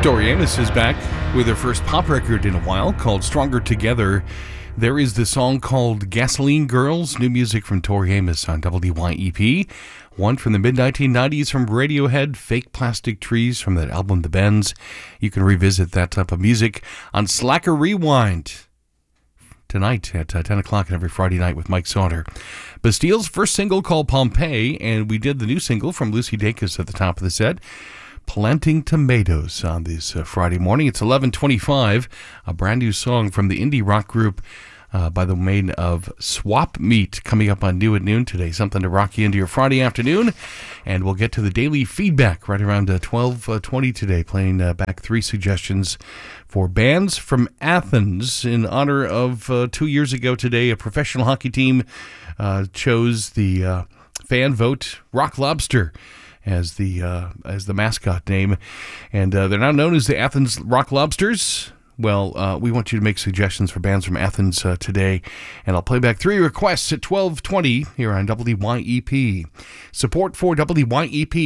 Tori Amos is back with her first pop record in a while called Stronger Together. There is the song called Gasoline Girls, new music from Tori Amos on WYEP. One from the mid-1990s from Radiohead, Fake Plastic Trees from that album The Bends. You can revisit that type of music on Slacker Rewind tonight at 10 o'clock and every Friday night with Mike Sauter. Bastile's first single called Pompeii, and we did the new single from Lucy Dacus at the top of the set, Planting Tomatoes, on this Friday morning. It's 11:25, a brand new song from the indie rock group by the name of Swap Meet, coming up on New at Noon today. Something to rock you into your Friday afternoon. And we'll get to the daily feedback right around 12:20 today, playing back 3 suggestions for bands from Athens in honor of 2 years ago today. A professional hockey team chose the fan vote Rock Lobster as the mascot name, and they're now known as the Athens Rock Lobsters. Well, we want you to make suggestions for bands from Athens today, and I'll play back 3 requests at 12:20 here on WYEP. Support for WYEP